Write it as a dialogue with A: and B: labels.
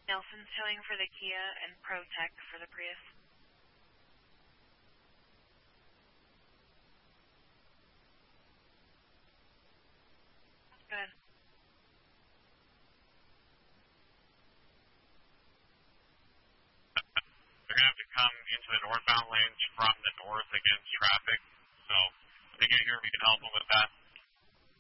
A: Nelson's towing for the Kia and ProTech for the Prius. Good.
B: They're going to have to come into the northbound lanes from the north against traffic. So when they get here, we can help them with that.